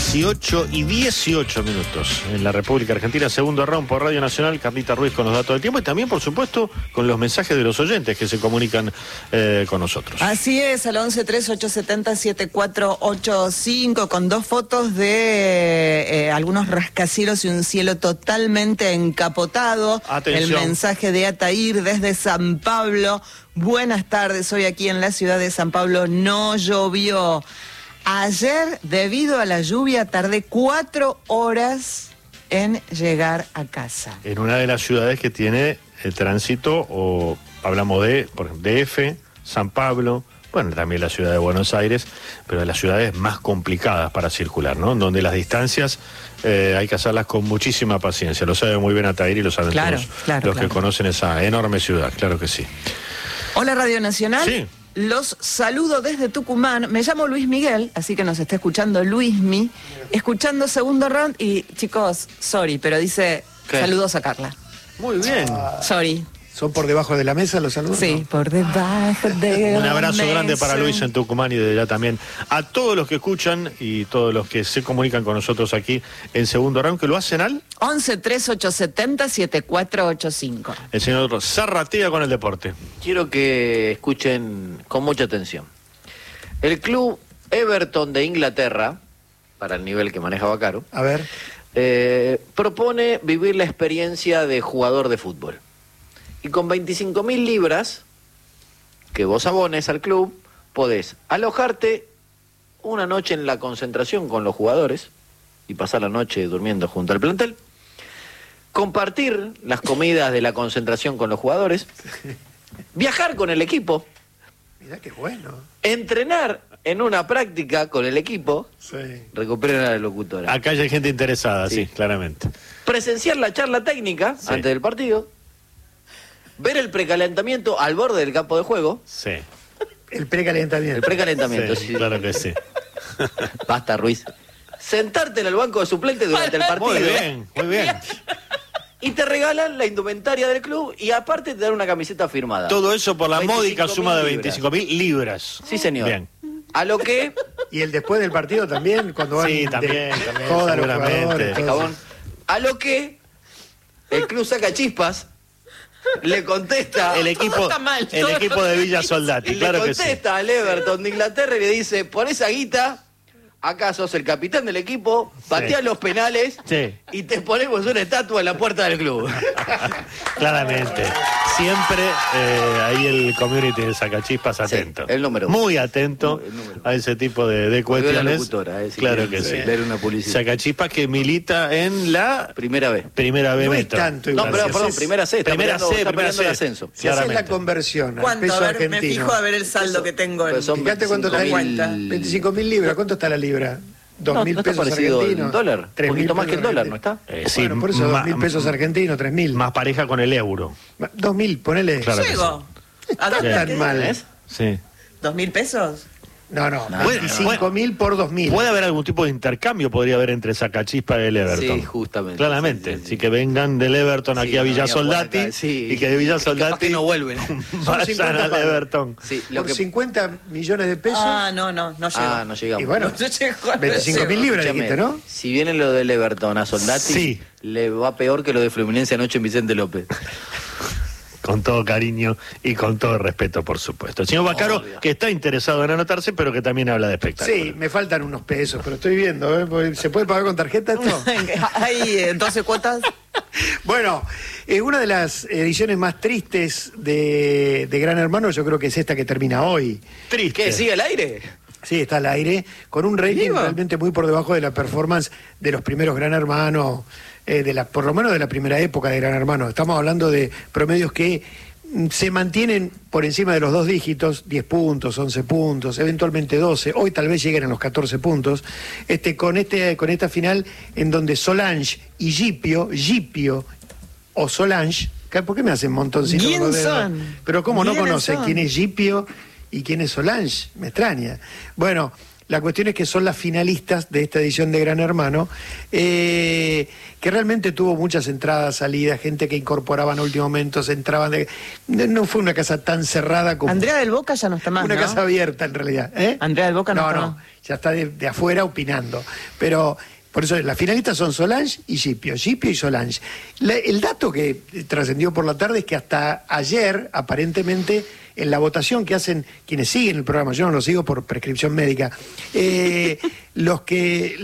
18:18 en la República Argentina, segundo round por Radio Nacional. Carlita Ruiz con los datos del tiempo y también, por supuesto, con los mensajes de los oyentes que se comunican con nosotros. Así es, al 11-3870-7485, con dos fotos de algunos rascacielos y un cielo totalmente encapotado. Atención. El mensaje de Atair desde San Pablo. Buenas tardes, hoy aquí en la ciudad de San Pablo no llovió. Ayer, debido a la lluvia, tardé 4 horas en llegar a casa. En una de las ciudades que tiene el tránsito, o hablamos de, por ejemplo, DF, San Pablo, bueno, también la ciudad de Buenos Aires, pero de las ciudades más complicadas para circular, ¿no? Donde las distancias hay que hacerlas con muchísima paciencia. Lo sabe muy bien Atair y lo saben todos los que conocen esa enorme ciudad, claro que sí. Hola Radio Nacional. Sí. Los saludo desde Tucumán. Me llamo Luis Miguel, así que nos está escuchando Luismi, escuchando segundo round. Y chicos, sorry, pero dice saludos a Carla. Muy bien. Sorry. ¿Son por debajo de la mesa los saludos? Sí, por debajo de la Un abrazo mesa. grande para Luis en Tucumán y desde ya también a todos los que escuchan y todos los que se comunican con nosotros aquí en segundo round, que lo hacen al 11-3870-7485. el señor Zarratea con el deporte. Quiero que escuchen con mucha atención. El club Everton de Inglaterra, para el nivel que maneja Bacaro, A ver. propone vivir la experiencia de jugador de fútbol. Y con 25.000 libras que vos abones al club, podés alojarte una noche en la concentración con los jugadores y pasar la noche durmiendo junto al plantel, compartir las comidas de la concentración con los jugadores, viajar con el equipo, Mirá qué bueno. entrenar en una práctica con el equipo, Sí. recuperen a la locutora, Acá ya hay gente interesada, sí, claramente. presenciar la charla técnica antes del partido, ver el precalentamiento al borde del campo de juego. Sí. El precalentamiento. El precalentamiento, Sí, sí. claro que sí. Basta, Ruiz. Sentarte en el banco de suplentes durante el partido. Muy bien, muy bien. Y te regalan la indumentaria del club y aparte te dan una camiseta firmada. Todo eso por la 25.000 módica suma de libras. 25.000 libras. Sí, señor. Bien. A lo que... Y el después del partido también, cuando van Sí, de también, joda a los seguramente. jugadores, todo Jabón. eso. A lo que el club saca chispas, le contesta... El equipo, está mal, el todo equipo de Villa Y Soldati, le claro que sí. contesta al Everton de Inglaterra y le dice, por esa guita, acá sos el capitán del equipo, patea los penales Sí. y te ponemos una estatua en la puerta del club. Claramente. Siempre ahí el community de Sacachispas atento. el número uno. Muy atento El número uno. a ese tipo de Volvió la cuestiones. locutora, si Claro quieren que sí. leer una publicidad. Sacachispas que milita en la Primera vez. primera B No es Metro. tanto No, igual. pero Si perdón, haces- primera C. Primera C, está primera peleando el C. ascenso. Si haces la claramente. conversión al ¿Cuánto? peso A ver, argentino. me fijo a ver el saldo que tengo en... Pues son Fíjate cuánto está 25.000. 25.000 libras. ¿Cuánto está la libra? 2.000 No está pesos parecido argentinos. el dólar. Un 3.000 poquito más que el pesos dólar, ¿no argentinos. está? Sí, Bueno, por eso 2.000 pesos argentinos, 3.000. Más pareja con el euro. 2.000, ponele. Claro. que Llego. ¿A No dónde tan quedé? mal. ¿Ves? Sí. ¿2.000 pesos? No, no. Puede- 25.000 por 2.000. Puede haber algún tipo de intercambio, podría haber entre Sacachispa y el Everton. Sí, justamente. Claramente. Sí, sí, sí. Sí, que vengan del Everton aquí Sí, a no, Villa y a Soldati Huerta, sí. y que de Villa Capaz Soldati que no vuelven. vayan 50 al palos. Everton. Sí, lo Por que... 50 millones de pesos. Ah, no llego. no llegamos. Y bueno, No llego. 25.000 libras Escúchame, dijiste, ¿no? Si viene lo del Everton a Soldati, Sí. le va peor que lo de Fluminense anoche en Vicente López. Con todo cariño y con todo respeto, por supuesto. El señor Bacaro, Obvio. que está interesado en anotarse, pero que también habla de espectáculo. Sí, me faltan unos pesos, pero estoy viendo. Porque ¿se puede pagar con tarjeta esto? Hay 12 cuotas. Bueno, una de las ediciones más tristes de Gran Hermano, yo creo que es esta que termina hoy. Triste. ¿Qué? ¿Sigue el aire? Sí, está al aire, con un rating ¿Digo? realmente muy por debajo de la performance de los primeros Gran Hermano, por lo menos de la primera época de Gran Hermano. Estamos hablando de promedios que se mantienen por encima de los 2 dígitos, 10 puntos, 11 puntos, eventualmente 12, hoy tal vez lleguen a los 14 puntos, con esta final en donde Solange y Gipio o Solange, ¿por qué me hacen montoncito con ¿Quién los dedos? son? Pero ¿cómo no ¿Quiénes conoce son? quién es Gipio y quién es Solange? Me extraña. Bueno, La cuestión es que son las finalistas de esta edición de Gran Hermano, que realmente tuvo muchas entradas, salidas, gente que incorporaban a último momento, se entraban no fue una casa tan cerrada como... Andrea del Boca ya no está más, Una ¿no? casa abierta, en realidad. Andrea del Boca no está No, más. ya está de afuera opinando. Pero... Por eso las finalistas son Solange y Scipio y Solange. El dato que trascendió por la tarde es que hasta ayer, aparentemente, en la votación que hacen quienes siguen el programa, yo no lo sigo por prescripción médica, los que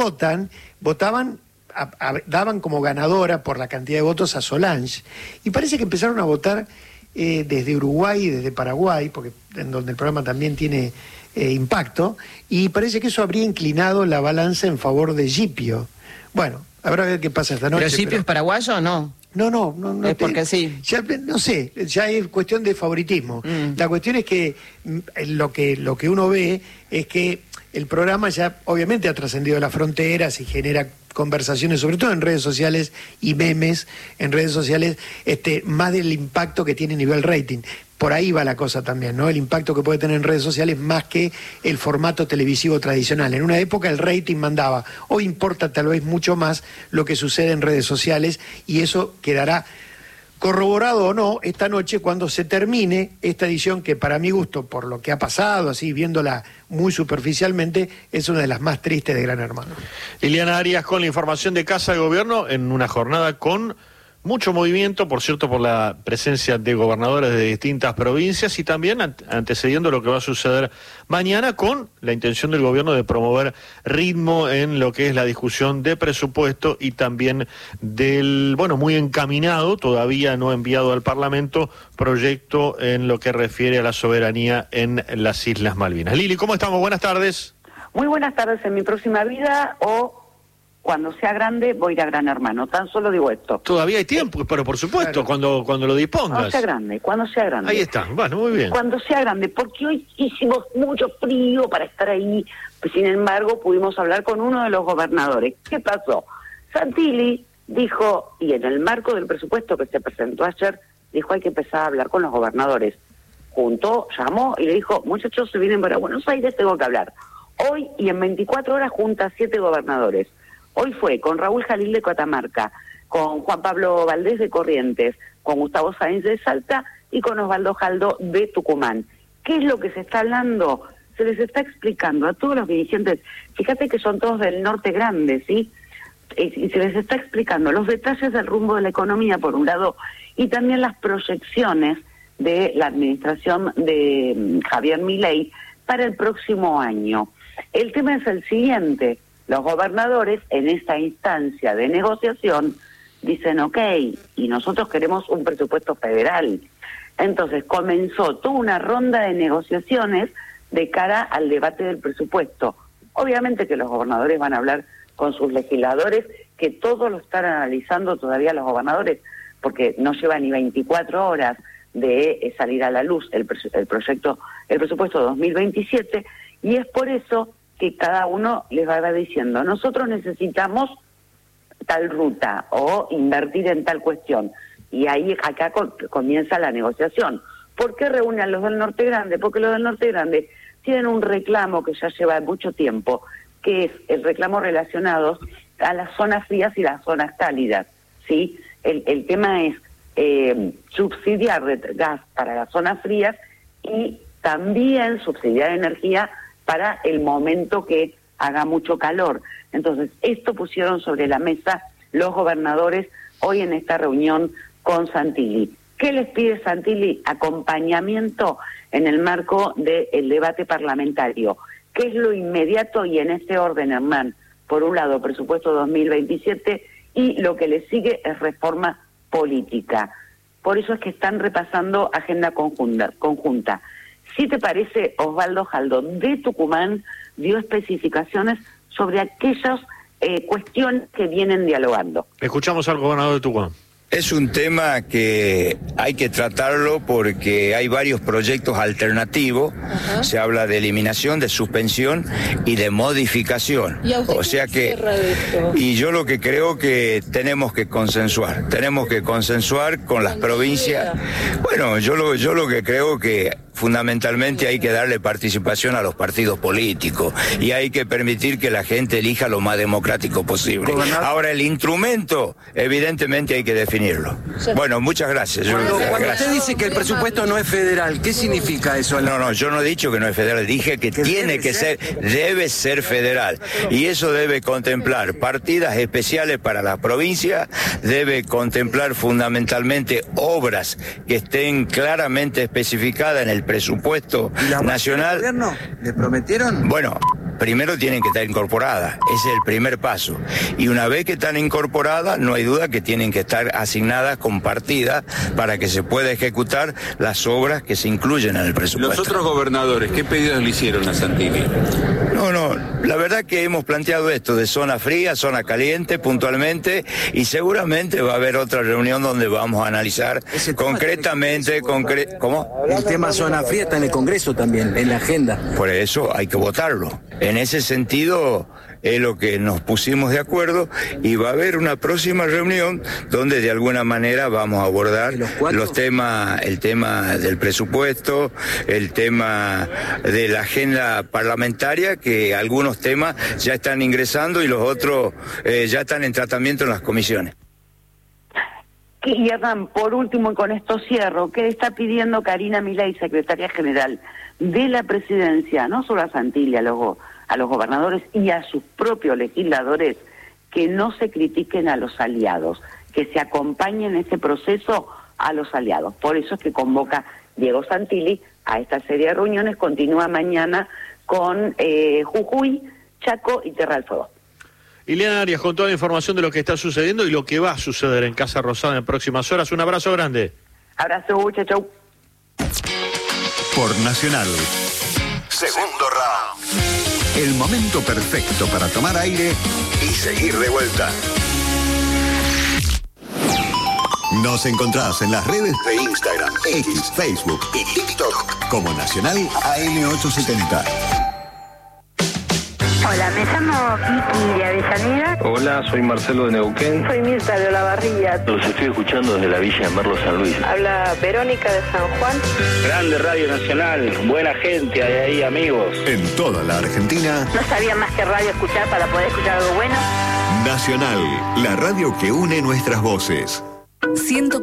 votaban, daban como ganadora por la cantidad de votos a Solange. Y parece que empezaron a votar desde Uruguay y desde Paraguay, porque en donde el programa también tiene... impacto, y parece que eso habría inclinado la balanza en favor de Scipio. Bueno, habrá que ver qué pasa esta noche. ¿Pero Scipio es paraguayo o no? No. Es porque sí. Ya, no sé, ya es cuestión de favoritismo. La cuestión es que lo que uno ve es que el programa ya obviamente ha trascendido las fronteras y genera conversaciones, sobre todo en redes sociales y memes en redes sociales, más del impacto que tiene a nivel rating. Por ahí va la cosa también, ¿no? El impacto que puede tener en redes sociales más que el formato televisivo tradicional. En una época el rating mandaba. Hoy importa tal vez mucho más lo que sucede en redes sociales y eso quedará corroborado o no esta noche cuando se termine esta edición que para mi gusto, por lo que ha pasado, así viéndola muy superficialmente, es una de las más tristes de Gran Hermano. Liliana Arias con la información de Casa de Gobierno en una jornada con mucho movimiento, por cierto, por la presencia de gobernadores de distintas provincias y también antecediendo lo que va a suceder mañana con la intención del gobierno de promover ritmo en lo que es la discusión de presupuesto y también del, muy encaminado, todavía no enviado al Parlamento, proyecto en lo que refiere a la soberanía en las Islas Malvinas. Lili, ¿cómo estamos? Buenas tardes. Muy buenas tardes. En mi próxima vida o cuando sea grande voy a ir a Gran Hermano. Tan solo digo esto. Todavía hay tiempo, pero por supuesto, claro. cuando lo dispongas. Cuando sea grande. Ahí está, bueno, muy bien. Cuando sea grande, porque hoy hicimos mucho frío para estar ahí. Sin embargo, pudimos hablar con uno de los gobernadores. ¿Qué pasó? Santilli dijo, y en el marco del presupuesto que se presentó ayer, dijo hay que empezar a hablar con los gobernadores. Llamó y le dijo, muchachos, se vienen para Buenos Aires, tengo que hablar. Hoy y en 24 horas junta 7 gobernadores. Hoy fue con Raúl Jalil de Catamarca, con Juan Pablo Valdés de Corrientes, con Gustavo Sáenz de Salta y con Osvaldo Jaldo de Tucumán. ¿Qué es lo que se está hablando? Se les está explicando a todos los dirigentes, fíjate que son todos del norte grande, ¿sí? Y se les está explicando los detalles del rumbo de la economía, por un lado, y también las proyecciones de la administración de Javier Milei para el próximo año. El tema es el siguiente. Los gobernadores en esta instancia de negociación dicen, ok, y nosotros queremos un presupuesto federal. Entonces comenzó toda una ronda de negociaciones de cara al debate del presupuesto. Obviamente que los gobernadores van a hablar con sus legisladores, que todos lo están analizando todavía los gobernadores, porque no lleva ni 24 horas de salir a la luz el presupuesto 2027, y es por eso que cada uno les va diciendo, nosotros necesitamos tal ruta o invertir en tal cuestión. Y ahí acá comienza la negociación. ¿Por qué reúnen los del Norte Grande? Porque los del Norte Grande tienen un reclamo que ya lleva mucho tiempo, que es el reclamo relacionado a las zonas frías y las zonas cálidas, ¿sí? El tema es subsidiar gas para las zonas frías y también subsidiar energía para el momento que haga mucho calor. Entonces, esto pusieron sobre la mesa los gobernadores hoy en esta reunión con Santilli. ¿Qué les pide Santilli? Acompañamiento en el marco del debate parlamentario. ¿Qué es lo inmediato y en este orden, Hernán? Por un lado, presupuesto 2027 y lo que le sigue es reforma política. Por eso es que están repasando agenda conjunta. Si te parece, Osvaldo Jaldo de Tucumán dio especificaciones sobre aquellas cuestiones que vienen dialogando. Escuchamos al gobernador de Tucumán. Es un tema que hay que tratarlo porque hay varios proyectos alternativos. Ajá. Se habla de eliminación, de suspensión y de modificación. O sea que, y yo lo que creo que tenemos que consensuar con las provincias. Bueno, yo lo que creo que fundamentalmente hay que darle participación a los partidos políticos y hay que permitir que la gente elija lo más democrático posible. Ahora, el instrumento, evidentemente hay que definirlo. Bueno, muchas gracias. Cuando usted dice que el presupuesto no es federal, ¿qué significa eso? No, yo no he dicho que no es federal, dije que tiene que ser, debe ser federal. Y eso debe contemplar partidas especiales para las provincias, debe contemplar fundamentalmente obras que estén claramente especificadas en el presupuesto nacional. ¿El gobierno le prometieron? Bueno, primero tienen que estar incorporadas, ese es el primer paso. Y una vez que están incorporadas, no hay duda que tienen que estar asignadas con partidas para que se pueda ejecutar las obras que se incluyen en el presupuesto. Los otros gobernadores, ¿qué pedidos le hicieron a Santilli? No, la verdad que hemos planteado esto de zona fría, zona caliente, puntualmente, y seguramente va a haber otra reunión donde vamos a analizar concretamente, ¿cómo? El tema zona fría está en el Congreso también, en la agenda. Por eso hay que votarlo. En ese sentido es lo que nos pusimos de acuerdo y va a haber una próxima reunión donde de alguna manera vamos a abordar los temas, el tema del presupuesto, el tema de la agenda parlamentaria, que algunos temas ya están ingresando y los otros ya están en tratamiento en las comisiones. Y Hernán, por último, y con esto cierro, ¿qué está pidiendo Karina Milei, secretaria general de la presidencia, no solo a Santilli, a los gobernadores y a sus propios legisladores, que no se critiquen a los aliados, que se acompañen en ese proceso a los aliados? Por eso es que convoca Diego Santilli a esta serie de reuniones. Continúa mañana con Jujuy, Chaco y Tierra del Fuego. Ileana Arias, con toda la información de lo que está sucediendo y lo que va a suceder en Casa Rosada en próximas horas. Un abrazo grande. Abrazo, chau. Por Nacional. Segundo round. El momento perfecto para tomar aire y seguir de vuelta. Nos encontrás en las redes de Instagram, X, Facebook y TikTok como Nacional AM870. Hola, me llamo Kiki de Avellaneda. Hola, soy Marcelo de Neuquén. Soy Mirta de Olavarría. Los estoy escuchando desde la Villa de Merlo, San Luis. Habla Verónica de San Juan. Grande Radio Nacional, buena gente hay ahí, amigos. En toda la Argentina. No sabía más que radio escuchar para poder escuchar algo bueno. Nacional, la radio que une nuestras voces.